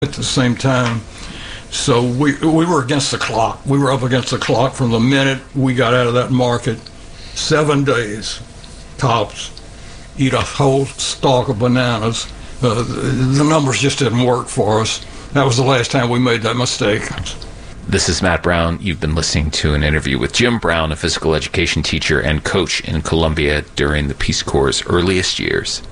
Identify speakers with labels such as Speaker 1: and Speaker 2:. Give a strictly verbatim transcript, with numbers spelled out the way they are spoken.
Speaker 1: at the same time. So we we were against the clock. We were up against the clock from the minute we got out of that market. Seven days, tops, eat a whole stalk of bananas. Uh, the numbers just didn't work for us. That was the last time we made that mistake.
Speaker 2: This is Matt Brown. You've been listening to an interview with Jim Brown, a physical education teacher and coach in Colombia during the Peace Corps' earliest years.